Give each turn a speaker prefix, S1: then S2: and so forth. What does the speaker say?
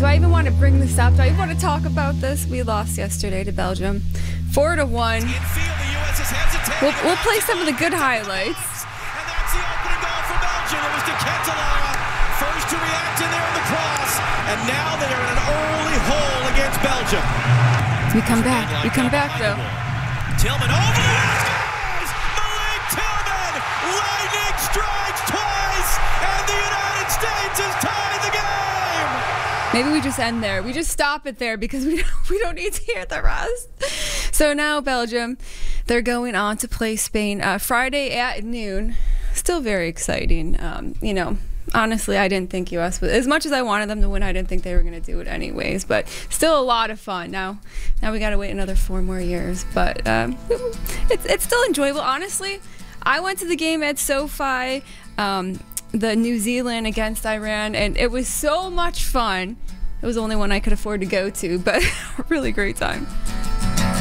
S1: do I even want to bring this up? Do I even want to talk about this? We lost yesterday to Belgium, 4-1. We'll play some of the good highlights.
S2: And that's the opening goal for Belgium. It was De Ketelaere, first to react in there in the cross, and now they are in an early hole against Belgium.
S1: We come back. We come back, though.
S2: Tillman over the skies! Malik Tillman! Lightning strikes twice, and the United States has tied the game!
S1: Maybe we just end there. We just stop it there because we don't need to hear the rest. So now Belgium, they're going on to play Spain Friday at noon. Still very exciting. You know, honestly, I didn't think U.S. was, as much as I wanted them to win, I didn't think they were going to do it anyways. But still a lot of fun. Now we got to wait another 4 more years. But it's still enjoyable. Honestly, I went to the game at SoFi, the New Zealand against Iran, and it was so much fun. It was the only one I could afford to go to, but a really great time.